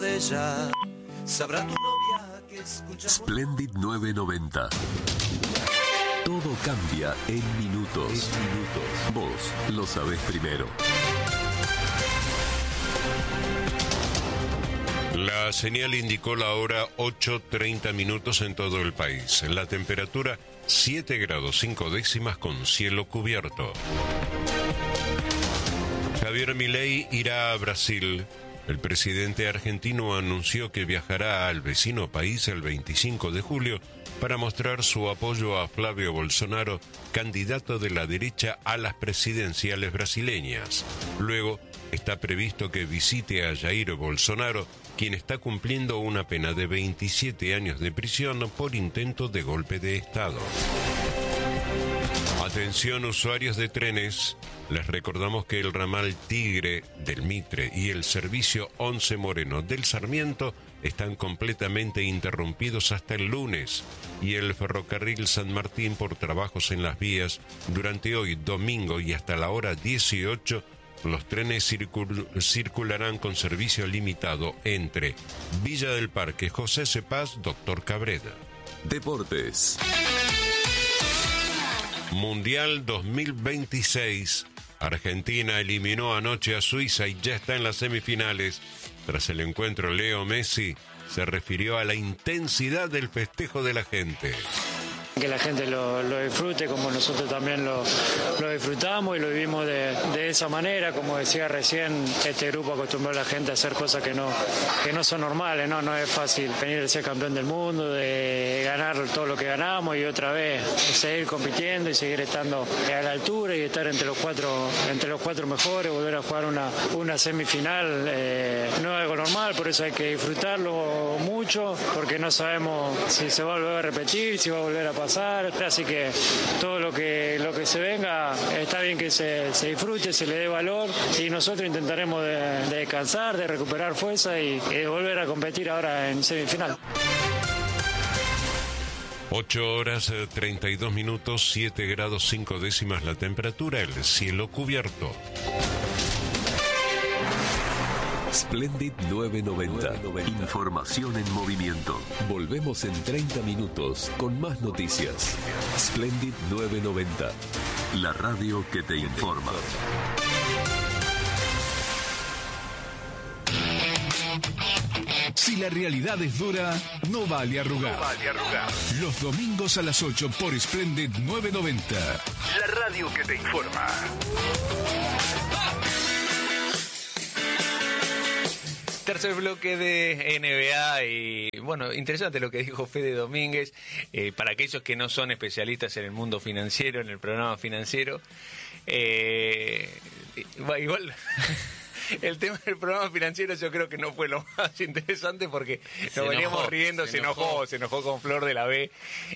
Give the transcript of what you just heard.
de ella. Sabrá tu novia que escucha. Splendid 990. Todo cambia en minutos. Vos lo sabés primero. La señal indicó la hora 8:30 minutos en todo el país. La temperatura 7 grados 5 décimas con cielo cubierto. Javier Milei irá a Brasil. El presidente argentino anunció que viajará al vecino país el 25 de julio para mostrar su apoyo a Flavio Bolsonaro, candidato de la derecha a las presidenciales brasileñas. Luego, está previsto que visite a Jair Bolsonaro, quien está cumpliendo una pena de 27 años de prisión por intento de golpe de Estado. Atención usuarios de trenes, les recordamos que el ramal Tigre del Mitre y el servicio 11 Moreno del Sarmiento están completamente interrumpidos hasta el lunes y el ferrocarril San Martín por trabajos en las vías durante hoy domingo y hasta la hora 18 los trenes circularán con servicio limitado entre Villa del Parque, José Cepaz, Doctor Cabrera. Deportes. Mundial 2026. Argentina eliminó anoche a Suiza y ya está en las semifinales. Tras el encuentro, Leo Messi se refirió a la intensidad del festejo de la gente. Que la gente lo disfrute como nosotros también lo disfrutamos y lo vivimos de esa manera. Como decía recién, este grupo acostumbró a la gente a hacer cosas que no son normales, ¿no? No es fácil venir a ser campeón del mundo, de ganar todo lo que ganamos y otra vez seguir compitiendo y seguir estando a la altura y estar entre los cuatro mejores, volver a jugar una semifinal. No es algo normal, por eso hay que disfrutarlo mucho, porque no sabemos si se va a volver a repetir, si va a volver a pasar, así que todo lo que se venga está bien que se disfrute, se le dé valor y nosotros intentaremos de descansar, de recuperar fuerza y de volver a competir ahora en semifinal. 8 horas 32 minutos, 7 grados 5 décimas la temperatura, el cielo cubierto. Splendid 990. Información en movimiento. Volvemos en 30 minutos con más noticias. Splendid 990. La radio que te informa. Si la realidad es dura, no vale arrugar. Los domingos a las 8 por Splendid 990. La radio que te informa. Tercer bloque de NBA y bueno, interesante lo que dijo Fede Domínguez, para aquellos que no son especialistas en el mundo financiero, en el programa financiero, igual el tema del programa financiero yo creo que no fue lo más interesante porque nos veníamos riendo, se enojó con Flor de la B